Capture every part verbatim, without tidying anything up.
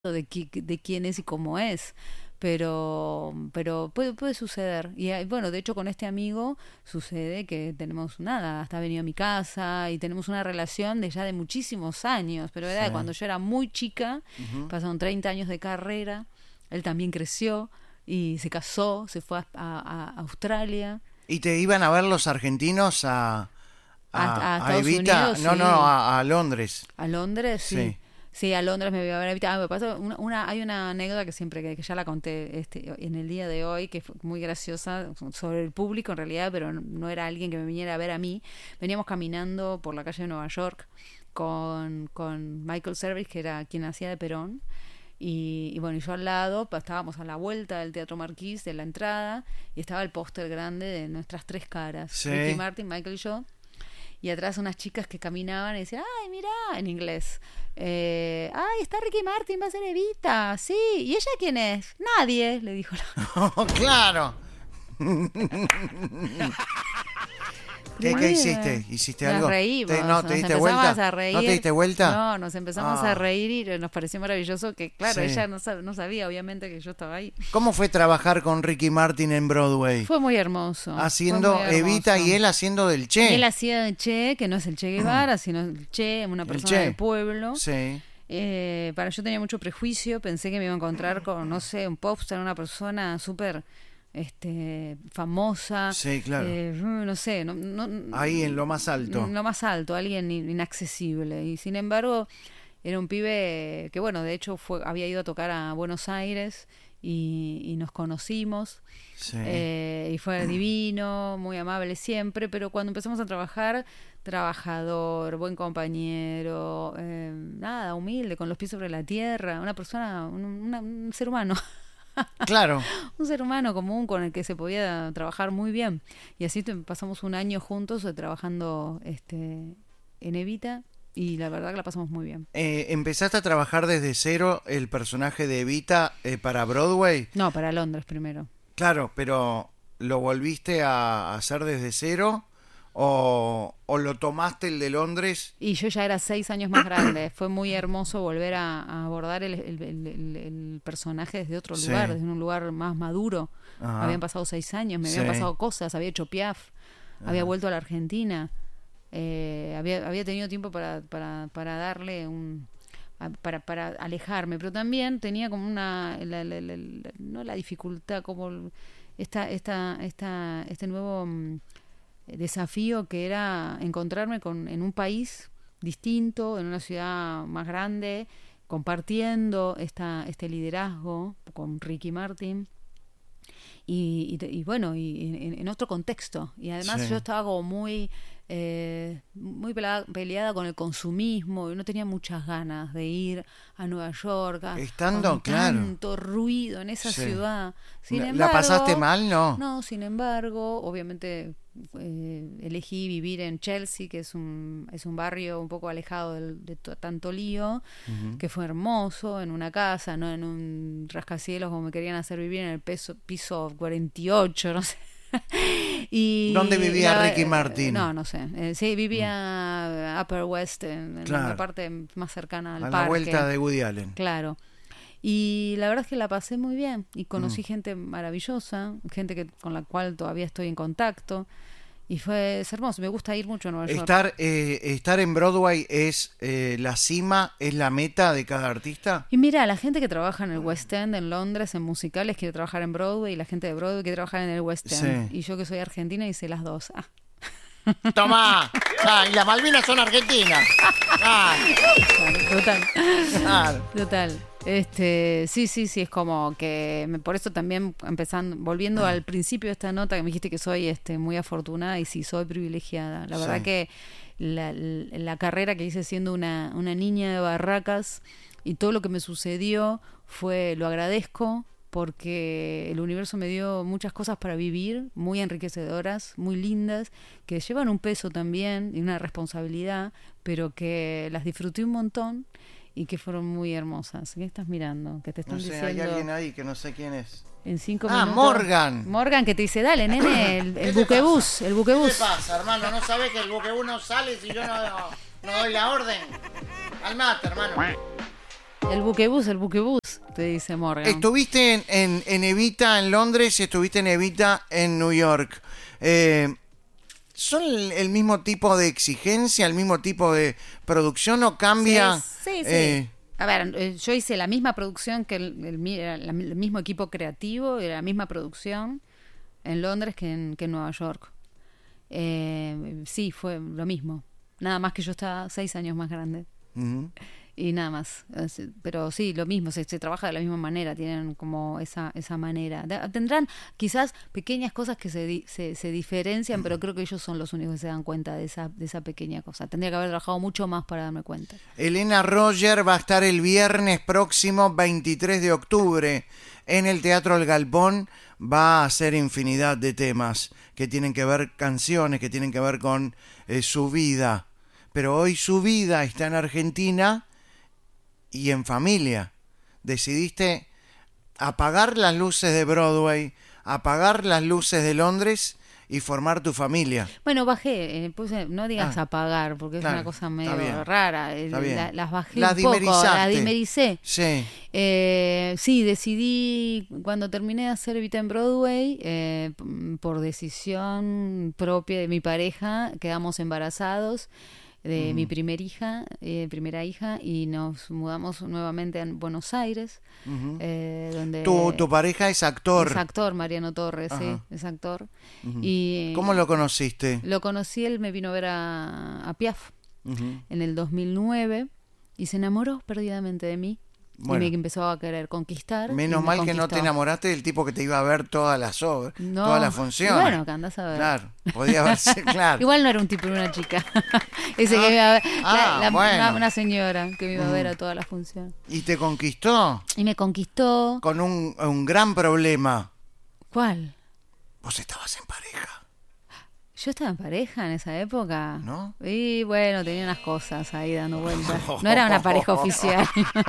de, qui- de quién es y cómo es. Pero, pero puede, puede suceder. Y hay- bueno, de hecho con este amigo sucede que tenemos nada, hasta ha venido a mi casa y tenemos una relación de ya de muchísimos años, pero era de Sí. cuando yo era muy chica, Ujú. pasaron treinta años de carrera, él también creció y se casó, se fue a, a- a Australia, ¿Y te iban a ver los argentinos a, a, a a, a Estados Evita? Unidos, No, no, sí, a, a Londres. a Londres, sí. Sí. Sí, a Londres me voy a ver a Evita. Ah, me pasó una, una- hay una anécdota que siempre, que, que ya la conté este, en el día de hoy, que fue muy graciosa, sobre el público en realidad, pero no, no era alguien que me viniera a ver a mí. Veníamos caminando por la calle de Nueva York con, con Michael Cervis, que era quien hacía de Perón. Y, y bueno, y yo al lado, pa- estábamos a la vuelta del Teatro Marquís, de la entrada, y estaba el póster grande de nuestras tres caras, Sí. Ricky Martin, Michael y yo, y atrás unas chicas que caminaban y decían, ay, mirá, en inglés, eh, ay, está Ricky Martin, va a ser Evita, sí, ¿y ella quién es? Nadie, le dijo la... Oh, claro. ¿Qué, qué hiciste? ¿Hiciste Nos algo? reímos, ¿Te, no, ¿te nos diste empezamos vuelta? a reír. ¿No te diste vuelta? No, nos empezamos Ah. a reír y nos pareció maravilloso que, claro, Sí. ella no, sab- no sabía, obviamente, que yo estaba ahí. ¿Cómo fue trabajar con Ricky Martin en Broadway? Fue muy hermoso. Haciendo fue muy Evita hermoso. y él haciendo del Y Che. él hacía de Che, que no es el Che Guevara, sino el Che, una El persona Che. del pueblo. Sí. Eh, para yo tenía mucho prejuicio, pensé que me iba a encontrar con, no sé, un popstar, una persona súper este, famosa. Sí, claro. eh, no sé, no, no- Ahí en lo más alto. en lo más alto, alguien in- inaccesible. Y sin embargo, era un pibe que, bueno, de hecho fue, había ido a tocar a Buenos Aires y, y nos conocimos. Sí. Eh, y fue divino, muy amable siempre, pero cuando empezamos a trabajar, trabajador, buen compañero, eh, nada, humilde, con los pies sobre la tierra, una persona, un, una- un ser humano, Claro. un ser humano común con el que se podía trabajar muy bien. Y así te- pasamos un año juntos eh, trabajando este, en Evita y la verdad que la pasamos muy bien. Eh, ¿Empezaste a trabajar desde cero el personaje de Evita eh, para Broadway? No, para Londres primero. Claro, pero ¿lo volviste a hacer desde cero? ¿O, o lo tomaste el de Londres? Y yo ya era seis años más grande. Fue muy hermoso volver a, a abordar el, el- el- el- el personaje desde otro Sí. lugar, desde un lugar más maduro. Ajá. Habían pasado seis años, me habían Sí. pasado cosas, había hecho Piaf, había Ajá. vuelto a la Argentina, eh, había, había tenido tiempo para, para, para darle un... a- Para, para alejarme, pero también tenía como una, la- la- la- la- no la dificultad, como el- esta, esta, esta, este nuevo mm, desafío que era encontrarme con, en un país distinto, en una ciudad más grande, compartiendo esta, este liderazgo con Ricky Martin. Y, y, y bueno, y en, en otro contexto. Y además Sí. yo estaba como muy, eh, muy pelada- peleada con el consumismo y no tenía muchas ganas de ir a Nueva York. a- Estando, con claro. tanto ruido en esa Sí. ciudad. Sin ¿La- ¿La embargo, pasaste mal? No. no, sin embargo, obviamente eh, elegí vivir en Chelsea, que es un, es un barrio un poco alejado del- de, to- tanto lío, Ujú. que fue hermoso, en una casa, no en un rascacielos como me querían hacer vivir, en el peso, piso cuarenta y ocho, no sé. Y ¿Dónde vivía la- Ricky Martin? No, no sé. Eh, sí, vivía Upper West, en, en Claro. la parte más cercana al A parque. la vuelta de Woody Allen. Claro. Y la verdad es que la pasé muy bien y conocí Mm. gente maravillosa, gente que con la cual todavía estoy en contacto y fue es hermoso, me gusta ir mucho a Nueva York. Estar, eh, estar en Broadway es eh, la cima, es la meta de cada artista. Y mira, la gente que trabaja en el West End en Londres en musicales quiere trabajar en Broadway y la gente de Broadway quiere trabajar en el West End. Sí. Y yo que soy argentina hice las dos. Ah, ¡Toma! Ah, y las Malvinas son argentinas. Ah, claro, total. claro. Total. Este, sí, sí, sí, es como que me- por eso también empezando, volviendo al principio de esta nota que me dijiste que soy este muy afortunada y sí soy privilegiada. La verdad Sí. que la, la- la carrera que hice siendo una, una niña de Barracas y todo lo que me sucedió fue, lo agradezco porque el universo me dio muchas cosas para vivir, muy enriquecedoras, muy lindas, que llevan un peso también y una responsabilidad, pero que las disfruté un montón y que fueron muy hermosas. ¿Qué estás mirando? Que te están No sé, hay diciendo alguien ahí que no sé quién es. en cinco Ah, minutos. Morgan. Morgan que te dice, dale, nene, el, ¿Qué el te buquebús, el ¿Qué buquebús. te pasa, hermano? ¿No sabes que el buquebús no sale si yo no, no, no doy la orden? Al mate, hermano. El buquebús, el buquebús, te dice Morgan. Estuviste en, en, en Evita en Londres y estuviste en Evita en New York. Eh, ¿Son el, el mismo tipo de exigencia, el mismo tipo de producción o cambia? Sí, sí, sí. Eh, A ver, yo hice la misma producción que el, el, el, el mismo equipo creativo, era la misma producción en Londres que en, que en Nueva York. Eh, sí, fue lo mismo. Nada más que yo estaba seis años más grande. Uh-huh. Y nada más. Pero sí, lo mismo, se, se trabaja de la misma manera, tienen como esa esa manera. Tendrán quizás pequeñas cosas que se, di, se, se diferencian, pero creo que ellos son los únicos que se dan cuenta de esa, de esa pequeña cosa. Tendría que haber trabajado mucho más para darme cuenta. Elena Roger va a estar el viernes próximo, veintitrés de octubre, en el Teatro El Galpón. Va a hacer infinidad de temas que tienen que ver, canciones que tienen que ver con eh, su vida. Pero hoy su vida está en Argentina y en familia. Decidiste apagar las luces de Broadway, apagar las luces de Londres y formar tu familia. Bueno, bajé, eh, puse, no digas ah, apagar, porque es claro, una cosa medio rara. Eh, la, las bajé las un poco, las dimericé. Sí. Eh, sí, decidí, cuando terminé de hacer Evita en Broadway, eh, por decisión propia de mi pareja, quedamos embarazados de mm. mi primer hija, eh, primera hija, y nos mudamos nuevamente a Buenos Aires. Uh-huh. eh, donde tu, tu pareja es actor. Es actor, Mariano Torres, uh-huh. sí, es actor. Uh-huh. Y ¿cómo lo conociste? Lo conocí, él me vino a ver a, a Piaf uh-huh. en el dos mil nueve y se enamoró perdidamente de mí. Bueno, y me empezó a querer conquistar. Menos mal conquistó. Que no te enamoraste del tipo que te iba a ver todas las obras, no, todas las funciones. Bueno, que andás a ver. Claro, podía verse, claro. Igual no era un tipo, era una chica. Ese ah, que me iba a ver, ah, la, la, bueno. una, una señora que me iba a ver a todas las funciones. ¿Y te conquistó? Y me conquistó. Con un, un gran problema. ¿Cuál? Vos estabas en pareja. Yo estaba en pareja en esa época. ¿No? Y bueno, tenía unas cosas ahí dando vueltas. No era una pareja oficial.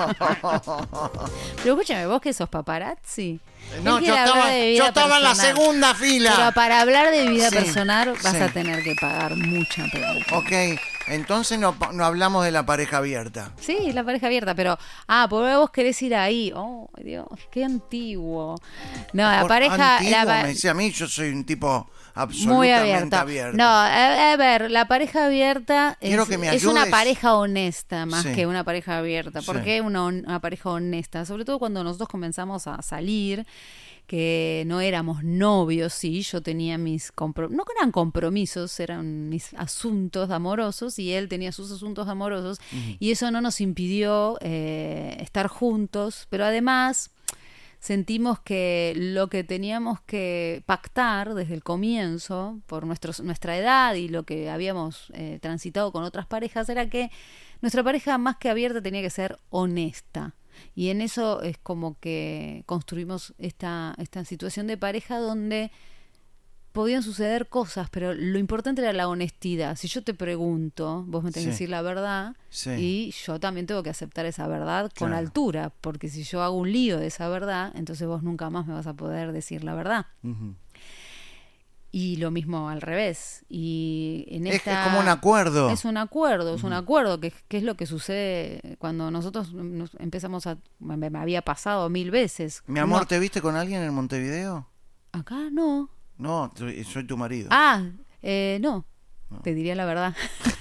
Pero escúchame, vos que sos paparazzi. No, yo estaba, yo estaba en la segunda fila. Pero para hablar de vida sí, personal vas sí. a tener que pagar mucha plata. Ok, entonces no, no hablamos de la pareja abierta. Sí, la pareja abierta, pero... Ah, por vos querés ir ahí. Oh, Dios, qué antiguo. No, la por pareja... Antiguo, la, me decía a mí, yo soy un tipo... absolutamente muy abierta. abierta. No, a, a ver, la pareja abierta es, que me es una pareja honesta más sí. que una pareja abierta. ¿Por sí. qué una, una pareja honesta? Sobre todo cuando nosotros comenzamos a salir, que no éramos novios, sí, yo tenía mis compromisos, no eran compromisos, eran mis asuntos amorosos y él tenía sus asuntos amorosos uh-huh. y eso no nos impidió eh, estar juntos, pero además... sentimos que lo que teníamos que pactar desde el comienzo, por nuestros, nuestra edad y lo que habíamos eh, transitado con otras parejas, era que nuestra pareja más que abierta tenía que ser honesta. Y en eso es como que construimos esta, esta situación de pareja donde podían suceder cosas, pero lo importante era la honestidad. Si yo te pregunto, vos me tenés sí. que decir la verdad sí. y yo también tengo que aceptar esa verdad con claro. altura, porque si yo hago un lío de esa verdad, entonces vos nunca más me vas a poder decir la verdad. Uh-huh. Y lo mismo al revés. Y en es, esta, es como un acuerdo. Es un acuerdo, es uh-huh. un acuerdo, que, que es lo que sucede cuando nosotros nos empezamos a... Me, me había pasado mil veces. Mi amor, no, ¿te viste con alguien en Montevideo? Acá no. No, soy tu marido. Ah, eh, no. no, te diría la verdad.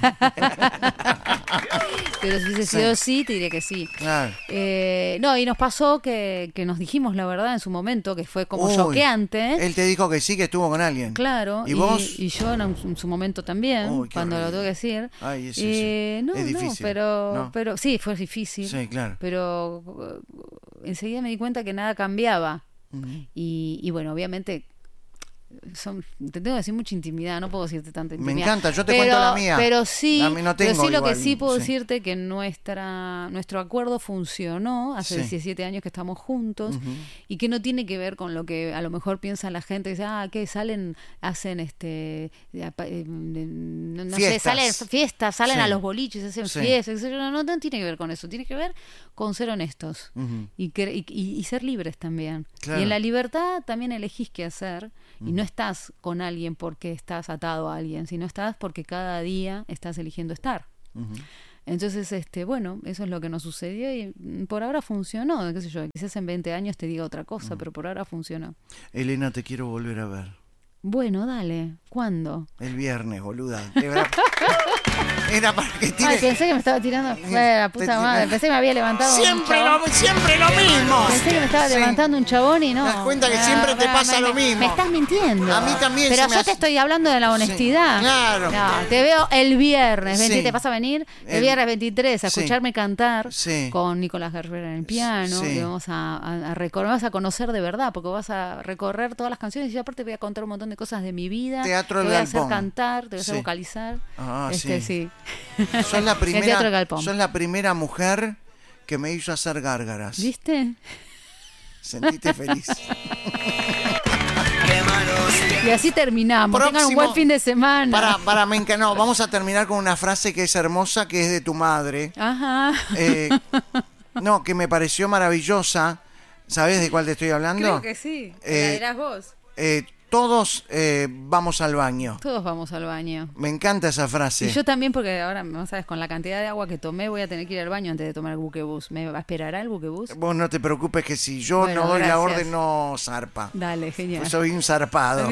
Pero si hubiese sido sí. sí, te diría que sí. Claro. Eh, no, y nos pasó que, que nos dijimos la verdad en su momento, que fue como Uy, choqueante. Él te dijo que sí, que estuvo con alguien. Claro. ¿Y, y vos? Y yo en, en su momento también, Uy, cuando horrible. Lo tuve que decir. Ay, eso, eh, sí. No, es difícil. No, pero, ¿no? pero sí, fue difícil. Sí, claro. Pero uh, enseguida me di cuenta que nada cambiaba. Uh-huh. Y, y bueno, obviamente... Son, te tengo que decir mucha intimidad, no puedo decirte tanta intimidad. Me encanta, yo te pero, cuento la mía. Pero sí, no pero sí lo igual, que sí puedo sí. decirte que nuestra nuestro acuerdo funcionó hace sí. diecisiete años que estamos juntos uh-huh. y que no tiene que ver con lo que a lo mejor piensa la gente, que dice, ah, que salen, hacen este eh, no, no sé, salen fiestas, salen sí. a los boliches, hacen sí. fiestas, no, no, no tiene que ver con eso, tiene que ver con ser honestos uh-huh. y, que, y, y, y ser libres también. Claro. Y en la libertad también elegís qué hacer uh-huh. y no estás con alguien porque estás atado a alguien, sino estás porque cada día estás eligiendo estar. Uh-huh. Entonces, este, bueno, eso es lo que nos sucedió y por ahora funcionó, qué sé yo, quizás en veinte años te diga otra cosa, mm. pero por ahora funcionó. Elena, te quiero volver a ver. Bueno, dale. ¿Cuándo? El viernes, boluda. Era, era para que tire... Ay, pensé que me estaba tirando fuera, puta madre. Pensé que me había levantado siempre un lo, siempre lo mismo. Pensé que me estaba sí. levantando un chabón y no. ¿Te das cuenta que siempre ah, te pasa me, lo mismo? Me estás mintiendo. A mí también. Pero se yo me hace... te estoy hablando de la honestidad. Sí, claro. No, te veo el viernes. Sí. ¿Te vas a venir? El, el viernes veintitrés a escucharme sí. cantar sí. con Nicolás Gerber en el piano. Sí. Y vamos a, a, a recorrer, vas a conocer de verdad, porque vas a recorrer todas las canciones y yo aparte voy a contar un montón de cosas de mi vida. Teatro Te voy Galpón. a hacer cantar, te voy a hacer sí. vocalizar. Ah, este, sí. sí. Sos la primera, sos la primera mujer que me hizo hacer gárgaras. ¿Viste? Sentiste feliz. Y así terminamos. Próximo, tengan un buen fin de semana. Para, para, me enca... no, vamos a terminar con una frase que es hermosa, que es de tu madre. Ajá. Eh, no, que me pareció maravillosa. ¿Sabés de cuál te estoy hablando? Creo que sí. Eh, la dirás vos. Eh, todos eh, vamos al baño. Todos vamos al baño. Me encanta esa frase. Y yo también, porque ahora, no sabes, con la cantidad de agua que tomé, voy a tener que ir al baño antes de tomar el buquebús. ¿Me esperará el buquebús? Vos no te preocupes, que si yo bueno, no doy gracias. la orden, no zarpa. Dale, genial. Pues soy un zarpado.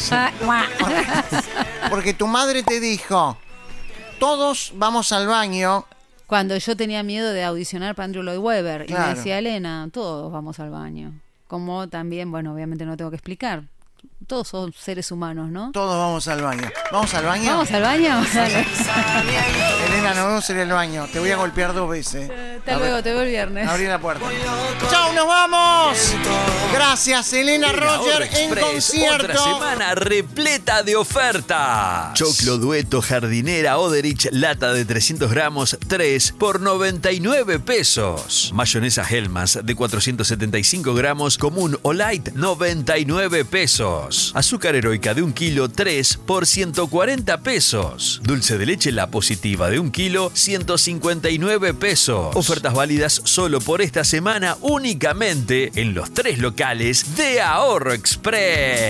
Porque tu madre te dijo, todos vamos al baño. Cuando yo tenía miedo de audicionar para Andrew Lloyd Webber. Claro. Y me decía, Elena, todos vamos al baño. Como también, bueno, obviamente no tengo que explicar. Todos son seres humanos, ¿no? Todos vamos al baño. ¿Vamos al baño? ¿Vamos al baño? Dale. Elena, nos vemos en el baño. Te voy a golpear dos veces. Hasta a luego, ver. Te veo el viernes. Abrí la puerta. ¡Chao, nos vamos! Gracias, Elena Roger en concierto. Otra semana repleta de ofertas. Choclo Dueto Jardinera Oderich, lata de trescientos gramos, tres por noventa y nueve pesos. Mayonesa Hellmann's de cuatrocientos setenta y cinco gramos, común o light, noventa y nueve pesos. Azúcar heroica de un kilo, tres por ciento cuarenta pesos. Dulce de leche La Positiva de un kilo, ciento cincuenta y nueve pesos. Ofertas válidas solo por esta semana únicamente en los tres locales de Ahorro Express.